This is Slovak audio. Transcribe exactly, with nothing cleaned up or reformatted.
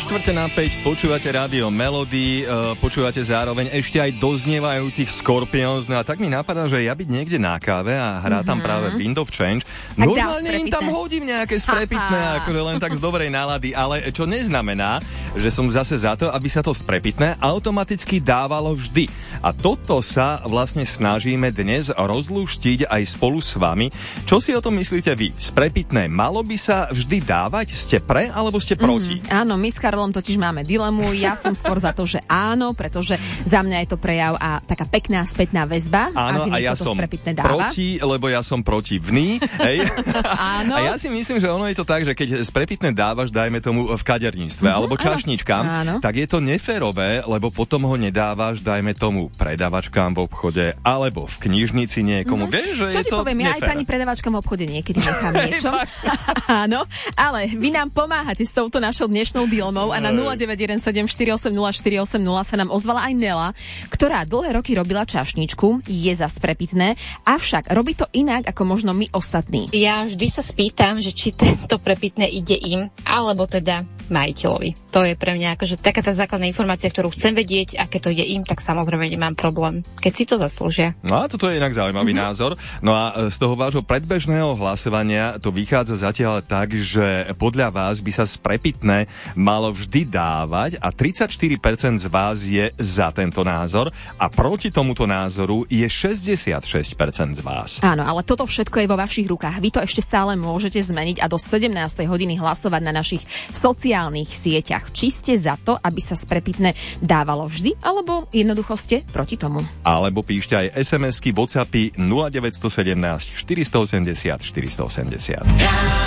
štvrte na päť, počúvate rádio Melody, uh, počúvate zároveň ešte aj doznievajúcich Scorpions, no a tak mi napadá, že ja byť niekde na káve a hrá tam mm-hmm. práve Wind of Change, tak normálne im tam hodím nejaké sprepitné, akože len tak z dobrej nálady, ale čo neznamená, že som zase za to, aby sa to sprepitné automaticky dávalo vždy. A toto sa vlastne snažíme dnes rozlúštiť aj spolu s vami. Čo si o tom myslíte vy? Sprepitné malo by sa vždy dávať? Ste pre alebo ste proti? Mm, áno, my s Karolom totiž máme dilemu. Ja som skôr za to, že áno, pretože za mňa je to prejav a taká pekná spätná väzba. Áno, a ja som proti, lebo ja som protivný. Hej. Áno. A ja si myslím, že ono je to tak, že keď sprepitné dávaš, dajme tomu v kaderníctve mm-hmm, alebo čašničkám, áno. tak je to neférové, lebo potom ho nedávaš, dajme tomu predavačkám v obchode alebo v knižnici niekomu. Mm-hmm. Vieš, že čo je ti to poviem, nefér. Ja aj pani predavačkám v obchode niekedy nechám niečo. Áno, ale vy nám pomáhate s touto našou dnešnou dilmou a na nula deväť jeden sedem štyri osem nula štyri osem nula sa nám ozvala aj Nela, ktorá dlhé roky robila čašničku, je za sprepitné, avšak robí to inak ako možno my ostatní. Ja vždy sa spýtam, že či tento prepitné ide im, alebo teda majiteľovi. To je pre mňa akože taká tá základná informácia, ktorú chcem vedieť, a keď to ide im, tak samozrejme nemám problém, keď si to zaslúžia. No a toto je inak zaujímavý mm-hmm. názor. No a z toho vášho predbežného hlasovania to vychádza zatiaľ tak, že podľa vás by sa sprepitné malo vždy dávať a tridsaťštyri percent z vás je za tento názor a proti tomuto názoru je šesťdesiatšesť percent z vás. Áno, ale toto všetko je vo vašich rukách. Vy to ešte stále môžete zmeniť a do sedemnástej hodiny hlasovať na našich sociálnych sieťach. Či ste za to, aby sa sprepitné dávalo vždy, alebo jednoducho ste proti tomu. Alebo píšte aj es em esky, WhatsAppy nula deväť jedna sedem štyri osem nula štyri osem nula.